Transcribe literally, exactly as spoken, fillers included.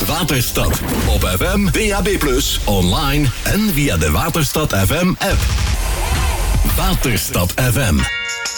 Waterstad. Op F M, D A B plus, online en via de Waterstad F M app. Waterstad F M.